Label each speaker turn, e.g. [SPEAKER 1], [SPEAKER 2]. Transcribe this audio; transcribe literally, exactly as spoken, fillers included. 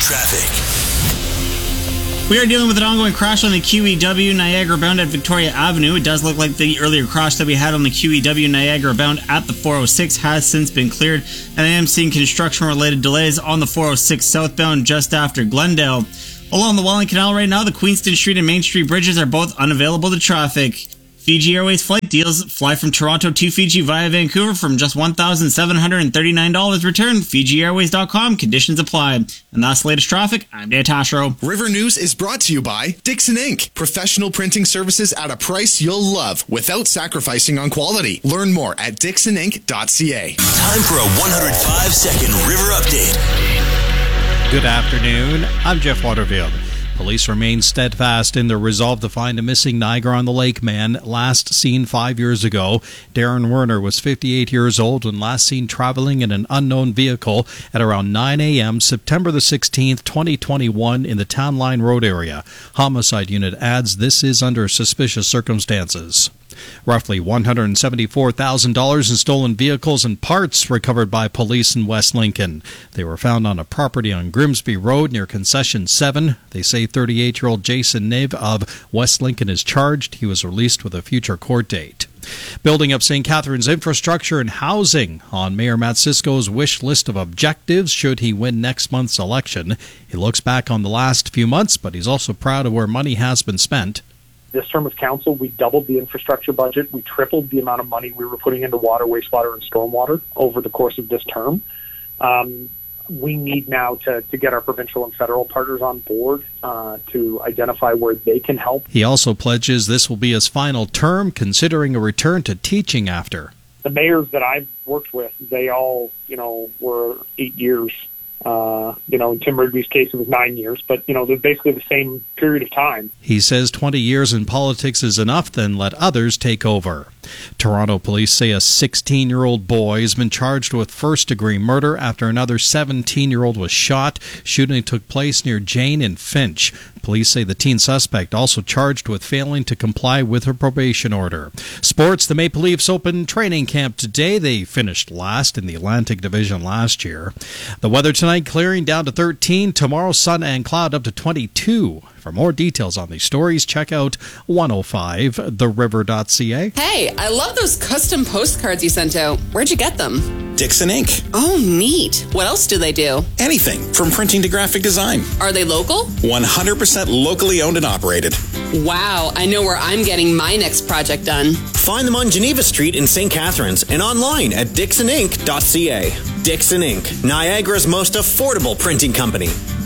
[SPEAKER 1] traffic.
[SPEAKER 2] We are dealing with an ongoing crash on the Q E W Niagara bound at Victoria Avenue. It does look like the earlier crash that we had on the Q E W Niagara bound at the four oh six has since been cleared, and I am seeing construction-related delays on the four oh six southbound just after Glendale. Along the Welland Canal right now, the Queenston Street and Main Street bridges are both unavailable to traffic. Fiji Airways flight deals fly from Toronto to Fiji via Vancouver from just one thousand seven hundred thirty-nine dollars return. Fiji Airways dot com. Conditions apply. And that's the latest traffic. I'm Dan Tashro.
[SPEAKER 3] River News is brought to you by Dixon Incorporated. Professional printing services at a price you'll love without sacrificing on quality. Learn more at dixon inc dot c a.
[SPEAKER 1] Time for a one hundred five second River Update.
[SPEAKER 4] Good afternoon. I'm Jeff Waterfield. Police remain steadfast in their resolve to find a missing Niagara-on-the-Lake man last seen five years ago. Darren Werner was fifty-eight years old when last seen traveling in an unknown vehicle at around nine a.m. September the sixteenth, twenty twenty-one in the Town Line Road area. Homicide unit adds this is under suspicious circumstances. Roughly one hundred seventy-four thousand dollars in stolen vehicles and parts recovered by police in West Lincoln. They were found on a property on Grimsby Road near Concession seven. They say thirty-eight-year-old Jason Niv of West Lincoln is charged. He was released with a future court date. Building up Saint Catharines' infrastructure and housing on Mayor Matt Cisco's wish list of objectives should he win next month's election. He looks back on the last few months, but he's also proud of where money has been spent.
[SPEAKER 5] This term of council, we doubled the infrastructure budget. We tripled the amount of money we were putting into water, wastewater, and stormwater over the course of this term. Um, we need now to, to get our provincial and federal partners on board uh, to identify where they can help.
[SPEAKER 4] He also pledges this will be his final term, considering a return to teaching after.
[SPEAKER 5] The mayors that I've worked with, they all, you know, were eight years. Uh, you know, in Tim Rigby's case, it was nine years, but, you know, they're basically the same period of time.
[SPEAKER 4] He says twenty years in politics is enough, then let others take over. Toronto police say a sixteen-year-old boy has been charged with first-degree murder after another seventeen-year-old was shot. Shooting took place near Jane and Finch. Police say the teen suspect also charged with failing to comply with her probation order. Sports, the Maple Leafs open training camp today. They finished last in the Atlantic Division last year. The weather tonight clearing down to thirteen. Tomorrow sun and cloud up to twenty-two. For more details on these stories, check out one oh five the river dot c a.
[SPEAKER 6] Hey, I love those custom postcards you sent out. Where'd you get them?
[SPEAKER 7] Dixon Incorporated.
[SPEAKER 6] Oh, neat. What else do they do?
[SPEAKER 7] Anything from printing to graphic design.
[SPEAKER 6] Are they local?
[SPEAKER 7] one hundred percent locally owned and operated.
[SPEAKER 6] Wow, I know where I'm getting my next project done.
[SPEAKER 8] Find them on Geneva Street in Saint Catharines and online at dixon inc dot c a. Dixon Incorporated, Niagara's most affordable printing company.